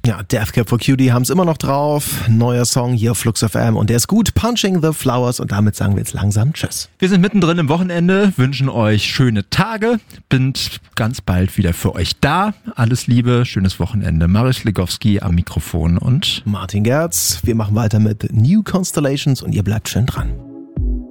Ja, Death Cab for Cutie haben es immer noch drauf. Neuer Song hier auf Flux FM und der ist gut. Punching the Flowers und damit sagen wir jetzt langsam Tschüss. Wir sind mittendrin im Wochenende, wünschen euch schöne Tage, bin ganz bald wieder für euch da. Alles Liebe, schönes Wochenende. Marius Legowski am Mikrofon und Martin Gerz. Wir machen weiter mit New Constellations und ihr bleibt schön dran.